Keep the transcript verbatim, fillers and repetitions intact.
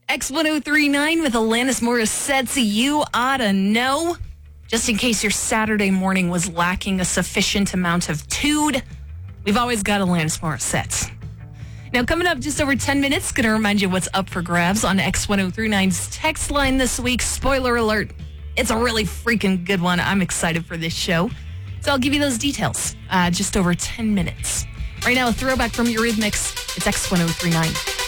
X ten thirty-nine with Alanis Morissette's You Oughta Know. Just in case your Saturday morning was lacking a sufficient amount of tude, we've always got Alanis Morissette. Now, coming up just over ten minutes, going to remind you what's up for grabs on X ten thirty-nine's text line this week. Spoiler alert, it's a really freaking good one. I'm excited for this show. So I'll give you those details uh, just over ten minutes. Right now, a throwback from Eurythmics. It's X ten thirty-nine.